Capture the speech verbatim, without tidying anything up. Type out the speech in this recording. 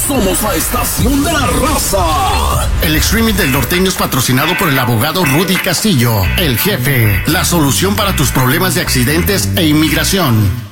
Somos la estación de la raza. El streaming del norteño es patrocinado por el abogado Rudy Castillo, el jefe. La solución para tus problemas de accidentes e inmigración.